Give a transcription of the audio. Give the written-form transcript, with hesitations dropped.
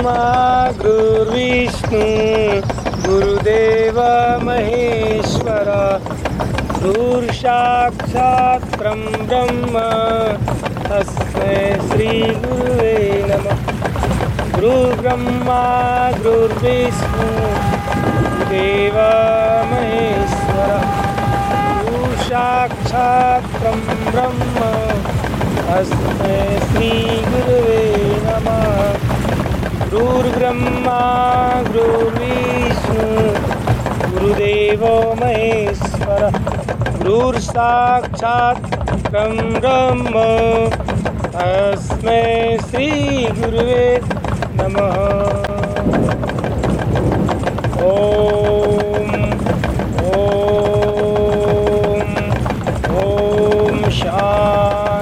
गुरुर्ब्रह्मा गुरुर्विष्णु गुरुदेव महेश्वर गुरुर्साक्षात् ब्रह्म तस्मै श्री गुरुवे नमः। गुरुर्ब्रह्मा गुरुर्विष्णु गुरुदेव महेश्वर गुरुर्साक्षात् ब्रह्म तस्मै श्री गुरुवे नमः। गुरुर्ब्रह्मा गुरुर्विष्णु गुरुदेवो महेश्वर गुरुर्साक्षात् ब्रह्म तस्मै श्री गुरुवे नमः। ओम